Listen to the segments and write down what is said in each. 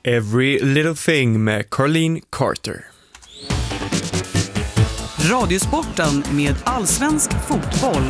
Every Little Thing med Caroline Carter. Radiosporten med allsvensk fotboll.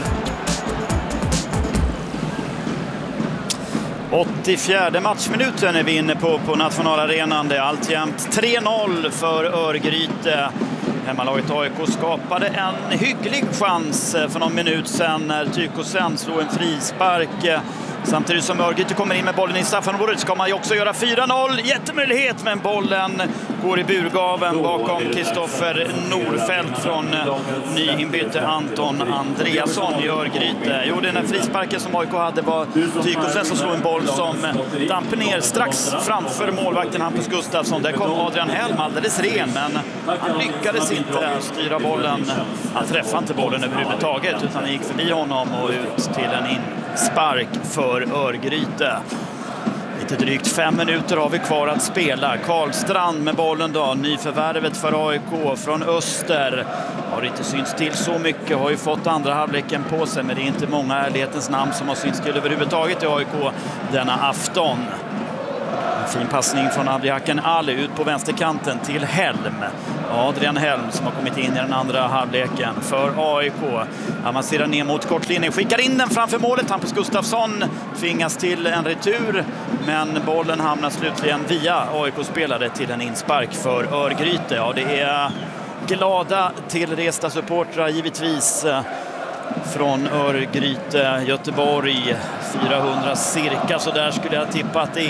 84:e matchminuten är vi inne på nationalarenan. Det är alltjämt 3-0 för Örgryte. Hemmalaget AIK skapade en hygglig chans för någon minut sedan när Tykosen slog en frispark. Samtidigt som Örgryte kommer in med bollen i straffområdet ska man ju också göra 4-0. Jättemöjlighet, men bollen går i burgaven bakom Kristoffer Norfelt från nyinbytte Anton Andreasson i Örgryte. Jo, den här frisparken som AIK hade var Tykosen som slog en boll som damper ner strax framför målvakten Hampus Gustafsson. Där kom Adrian Helm alldeles ren, men han lyckades inte styra bollen. Han träffade inte bollen överhuvudtaget utan gick förbi honom och ut till en inspark för Örgryte. Lite drygt 5 minuter har vi kvar att spela. Karlstrand med bollen då. Nyförvärvet för AIK från Öster. Har inte synts till så mycket. Har ju fått andra halvleken på sig. Men det är inte många ärlighetens namn som har synts till överhuvudtaget i AIK denna afton. En fin passning från Abdihaken Ali ut på vänsterkanten till Helm. Adrian Helm som har kommit in i den andra halvleken för AIK. Avancerar ner mot kortlinjen, skickar in den framför målet. Hampus Gustafsson tvingas till en retur, men bollen hamnar slutligen via AIK-spelare till en inspark för Örgryte. Ja, det är glada tillresta supportrar givetvis från Örgryte, Göteborg. 400 cirka, så där skulle jag tippa att det är.